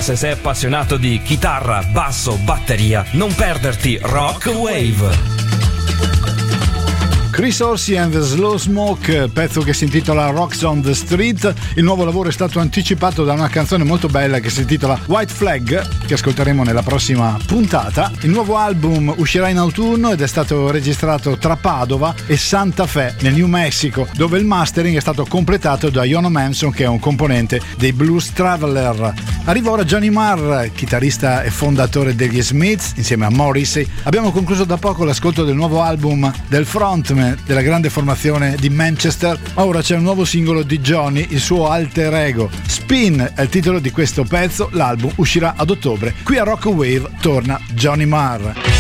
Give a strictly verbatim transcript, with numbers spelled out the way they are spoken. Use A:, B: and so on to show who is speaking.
A: se sei appassionato di chitarra, basso, batteria, non perderti Rock Wave.
B: Chris Orsi and the Slow Smoke, pezzo che si intitola Rocks on the Street. Il nuovo lavoro è stato anticipato da una canzone molto bella che si intitola White Flag, che ascolteremo nella prossima puntata. Il nuovo album uscirà in autunno ed è stato registrato tra Padova e Santa Fe, nel New Mexico, dove il mastering è stato completato da Jono Manson, che è un componente dei Blues Traveler. Arriva ora Johnny Marr, chitarrista e fondatore degli Smiths, insieme a Morrissey. Abbiamo concluso da poco l'ascolto del nuovo album del frontman della grande formazione di Manchester. Ora c'è un nuovo singolo di Johnny, il suo alter ego. Spin è il titolo di questo pezzo, l'album uscirà ad ottobre. Qui a Rock Wave torna Johnny Marr.